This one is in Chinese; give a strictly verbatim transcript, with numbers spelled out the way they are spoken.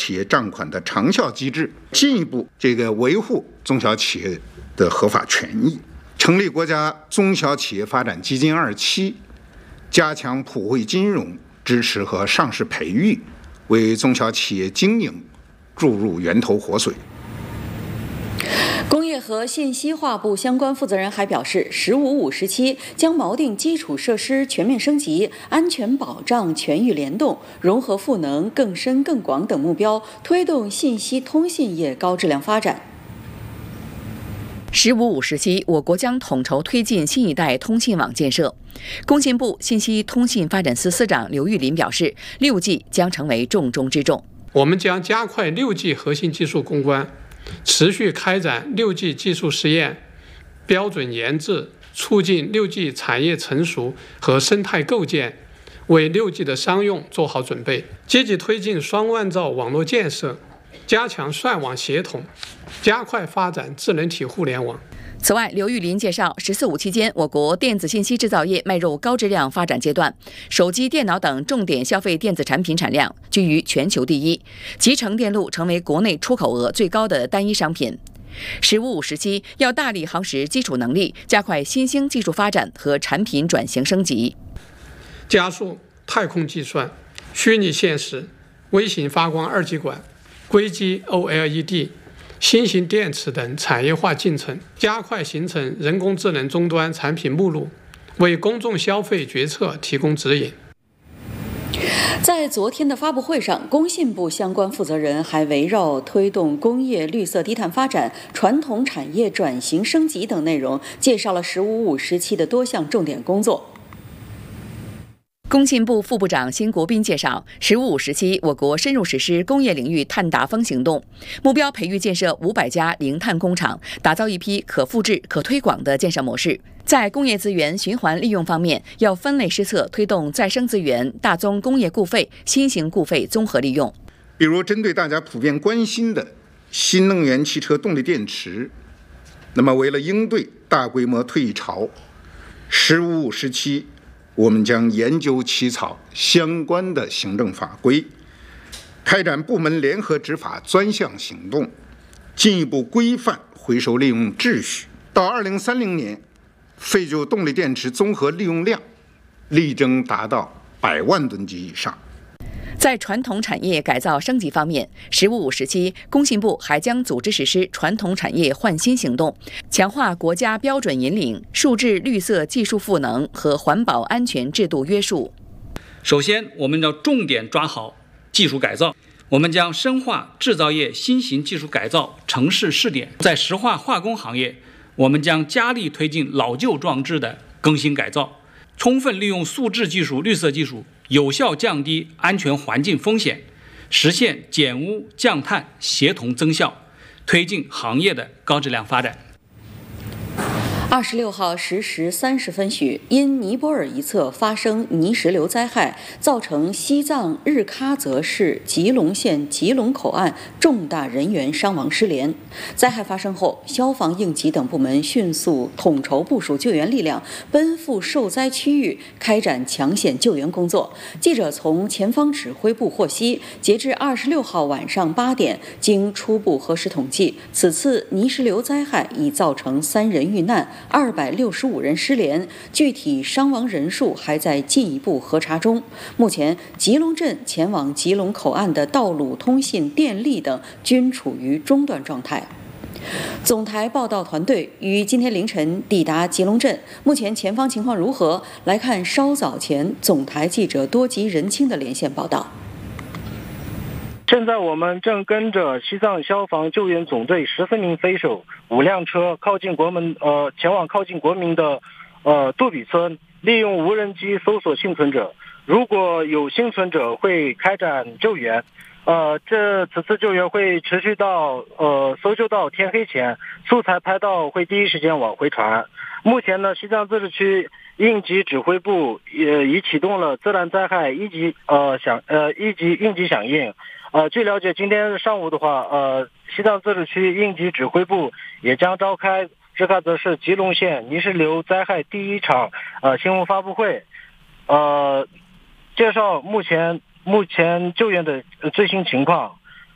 企业账款的长效机制，进一步这个维护中小企业的合法权益。成立国家中小企业发展基金二期，加强普惠金融支持和上市培育，为中小企业经营注入源头活水。 工业和信息化部相关负责人还表示，十五五时期将锚定基础设施全面升级、安全保障全域联动、融合赋能更深更广等目标，推动信息通信业高质量发展。 十五五时期，我国将统筹推进新一代通信网建设。工信部信息通信发展司司长刘玉林表示，六 G 将成为重中之重。 我们将加快六 G 核心技术攻关，持续开展六 G 技术实验、标准研制，促进六 G 产业成熟和生态构建，为六 G 的商用做好准备。积极推进双万兆网络建设，加强算网协同，加快发展智能体互联网。 此外，刘玉林介绍，十四五期间，我国电子信息制造业迈入高质量发展阶段，手机、电脑等重点消费电子产品产量居于全球第一，集成电路成为国内出口额最高的单一商品。十五五时期要大力夯实基础能力，加快新兴技术发展和产品转型升级， 加速太空计算、虚拟现实、微型发光二极管、硅基 O L E D、新型电池等产业化进程，加快形成人工智能终端产品目录，为公众消费决策提供指引。 在昨天的发布会上，工信部相关负责人还围绕推动工业绿色低碳发展、传统产业转型升级等内容，介绍了十五五时期的多项重点工作。 工信部副部长辛国斌介绍，十五五时期，我国深入实施工业领域碳达峰行动，目标培育建设五百家零碳工厂，打造一批可复制、可推广的建设模式。在工业资源循环利用方面，要分类施策，推动再生资源、大宗工业固废、新型固废综合利用。 比如，针对大家普遍关心的新能源汽车动力电池，那么为了应对大规模退役潮，十五五时期，我们将研究起草相关的行政法规，开展部门联合执法专项行动，进一步规范回收利用秩序。到二零三零年，废旧动力电池综合利用量力争达到百万吨级以上。 在传统产业改造升级方面，十五五时期，工信部还将组织实施传统产业换新行动，强化国家标准引领、数字绿色技术赋能和环保安全制度约束。 首先，我们要重点抓好技术改造，我们将深化制造业新型技术改造城市试点。在石化化工行业，我们将加力推进老旧装置的更新改造，充分利用素质技术、绿色技术，有效降低安全环境风险，实现减污降碳协同增效，推进行业的高质量发展。 二十六号十时三十分许，因尼泊尔一侧发生泥石流灾害，造成西藏日喀则市吉隆县吉隆口岸重大人员伤亡失联。灾害发生后，消防、应急等部门迅速统筹部署救援力量，奔赴受灾区域开展抢险救援工作。记者从前方指挥部获悉，截至二十六号晚上八点，经初步核实统计，此次泥石流灾害已造成三人遇难，二百六十五人失联，具体伤亡人数还在进一步核查中。目前，吉隆镇前往吉隆口岸的道路、通信、电力等均处于中断状态。总台报道团队于今天凌晨抵达吉隆镇，目前前方情况如何？来看稍早前总台记者多吉仁清的连线报道。 现在我们正跟着西藏消防救援总队十四名飞手、五辆车靠近国门，呃，前往靠近国民的呃杜比村，利用无人机搜索幸存者。如果有幸存者，会开展救援。呃，这此次救援会持续到呃搜救到天黑前，素材拍到会第一时间往回传。目前呢，西藏自治区应急指挥部也已启动了自然灾害一级呃响呃一级应急响应。呃，据了解，今天上午的话，呃，西藏自治区应急指挥部也将召开日喀则市吉隆县泥石流灾害第一场呃新闻发布会，呃，介绍目前目前救援的最新情况。